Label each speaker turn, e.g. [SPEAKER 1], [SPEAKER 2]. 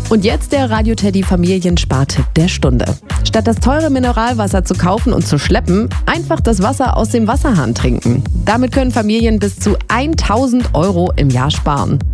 [SPEAKER 1] Und jetzt der Radio Teddy Familienspartipp der Stunde. Statt das teure Mineralwasser zu kaufen und zu schleppen, einfach das Wasser aus dem Wasserhahn trinken. Damit können Familien bis zu 1.000 € im Jahr sparen.